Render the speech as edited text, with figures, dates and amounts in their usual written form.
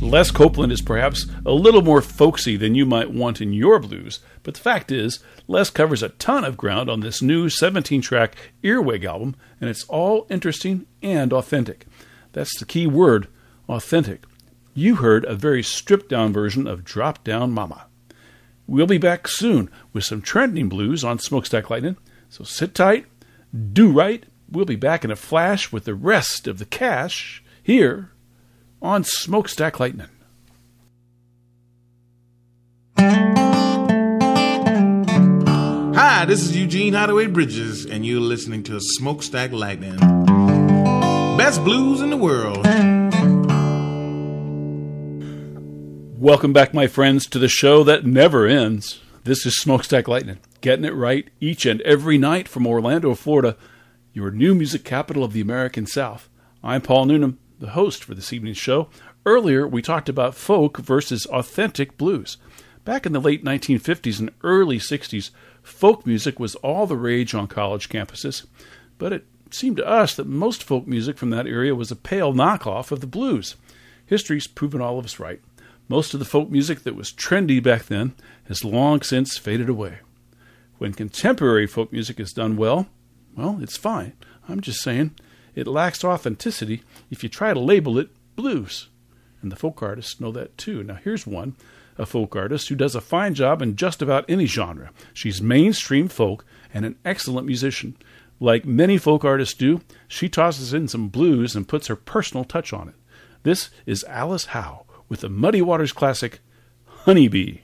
Les Copeland is perhaps a little more folksy than you might want in your blues, but the fact is, Les covers a ton of ground on this new 17-track Earwig album, and it's all interesting and authentic. That's the key word, authentic. You heard a very stripped-down version of Drop Down Mama. We'll be back soon with some trending blues on Smokestack Lightning, so sit tight, do right. We'll be back in a flash with the rest of the cash here on Smokestack Lightning. Hi, this is Eugene Hideaway Bridges, and you're listening to Smokestack Lightning. Best blues in the world. Welcome back, my friends, to the show that never ends. This is Smokestack Lightning, getting it right each and every night from Orlando, Florida, your new music capital of the American South. I'm Paul Noonan, the host for this evening's show. Earlier, we talked about folk versus authentic blues. Back in the late 1950s and early 60s, folk music was all the rage on college campuses, but it seemed to us that most folk music from that area was a pale knockoff of the blues. History's proven all of us right. Most of the folk music that was trendy back then has long since faded away. When contemporary folk music is done well, it's fine. I'm just saying it lacks authenticity if you try to label it blues. And the folk artists know that too. Now here's one, a folk artist who does a fine job in just about any genre. She's mainstream folk and an excellent musician. Like many folk artists do, she tosses in some blues and puts her personal touch on it. This is Alice Howe with the Muddy Waters classic, Honeybee.